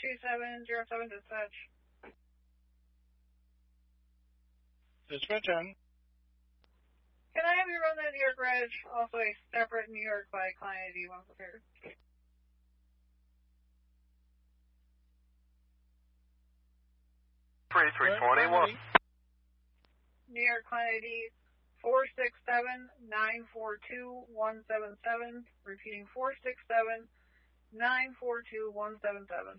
2707 dispatch. Dispatch on. Can I have you run that New York Reg? Also a separate New York by client ID when prepared. 3321. New York client ID 467-942-177. Repeating 467-942-177.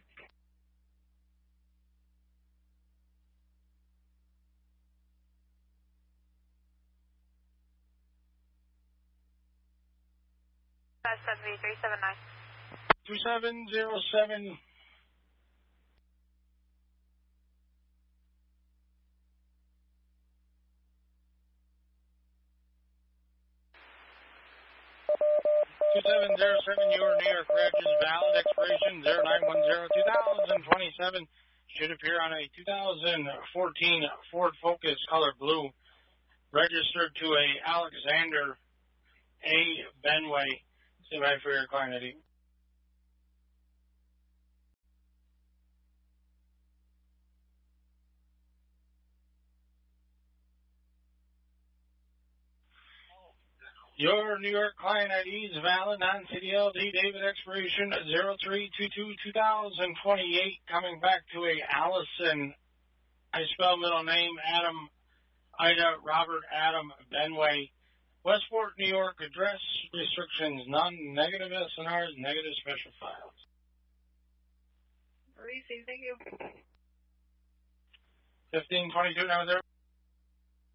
That's 70379. 2707. Your New York Reg is valid. Expiration 0910-2027. Should appear on a 2014 Ford Focus color blue. Registered to a Alexander A. Benway. Stand by for your client ID. Your New York client ID is valid, non-CDLD, David, expiration 03/22/2028, coming back to a Allison, I spell middle name, Adam, Ida, Robert, Adam, Benway, Westport, New York, address, restrictions, none, negative SNRs, negative special files. Receive, thank you. 1522, now there.